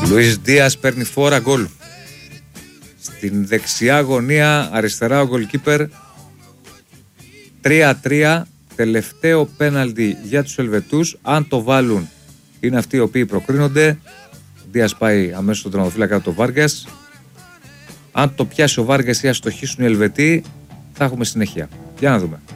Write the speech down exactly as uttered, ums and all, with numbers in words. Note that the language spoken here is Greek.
Λουίς Δίας παίρνει φόρα γκολ. Στην δεξιά γωνία, αριστερά ο γκολκίπερ. τρία τρία, τελευταίο πέναλτι για τους Ελβετούς. Αν το βάλουν, είναι αυτοί οι οποίοι προκρίνονται. Δίας πάει αμέσως στον τερματοφύλακα το Βάργκας. Αν το πιάσει ο Βάργκας ή αστοχίσουν οι Ελβετοί, θα έχουμε συνέχεια. Για να δούμε.